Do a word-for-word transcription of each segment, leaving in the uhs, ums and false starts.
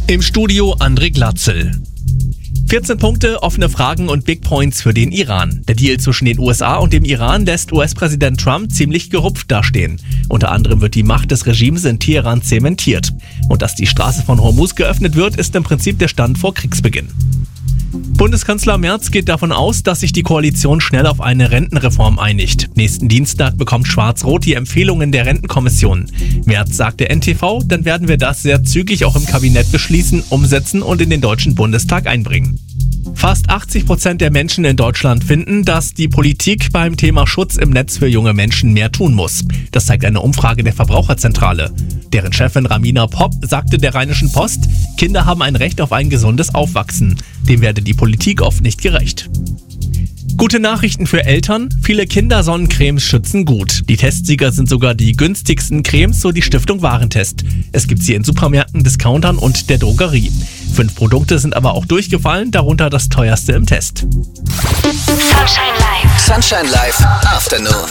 Im Studio André Glatzel. vierzehn Punkte, offene Fragen und Big Points für den Iran. Der Deal zwischen den U S A und dem Iran lässt U S-Präsident Trump ziemlich gerupft dastehen. Unter anderem wird die Macht des Regimes in Teheran zementiert. Und dass die Straße von Hormuz geöffnet wird, ist im Prinzip der Stand vor Kriegsbeginn. Bundeskanzler Merz geht davon aus, dass sich die Koalition schnell auf eine Rentenreform einigt. Nächsten Dienstag bekommt Schwarz-Rot die Empfehlungen der Rentenkommission. Merz sagte N T V, dann werden wir das sehr zügig auch im Kabinett beschließen, umsetzen und in den Deutschen Bundestag einbringen. Fast achtzig Prozent der Menschen in Deutschland finden, dass die Politik beim Thema Schutz im Netz für junge Menschen mehr tun muss. Das zeigt eine Umfrage der Verbraucherzentrale. Deren Chefin Ramina Popp sagte der Rheinischen Post, Kinder haben ein Recht auf ein gesundes Aufwachsen. Dem werde die Politik oft nicht gerecht. Gute Nachrichten für Eltern. Viele Kindersonnencremes schützen gut. Die Testsieger sind sogar die günstigsten Cremes, so die Stiftung Warentest. Es gibt sie in Supermärkten, Discountern und der Drogerie. Fünf Produkte sind aber auch durchgefallen, darunter das teuerste im Test. Sunshine Live. Sunshine Live Afternoon.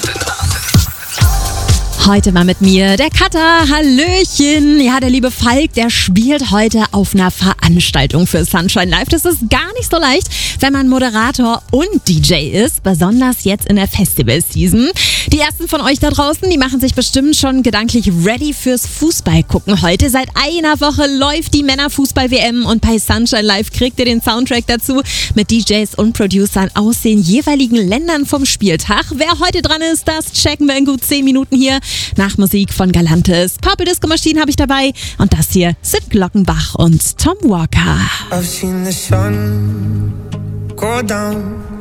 Heute mal mit mir der Cutter, hallöchen. Ja, der liebe Falk, der spielt heute auf einer Veranstaltung für Sunshine Live. Das ist gar nicht so leicht, wenn man Moderator und D J ist, besonders jetzt in der Festival-Season. Die ersten von euch da draußen, die machen sich bestimmt schon gedanklich ready fürs Fußball gucken. Heute seit einer Woche läuft die Männerfußball-W M und bei Sunshine Live kriegt ihr den Soundtrack dazu mit D Js und Producern aus den jeweiligen Ländern vom Spieltag. Wer heute dran ist, das checken wir in gut zehn Minuten hier. Nach Musik von Galantis. Purple Disco Machine habe ich dabei. Und das hier Sid Glockenbach und Tom Walker. I've seen the sun go down.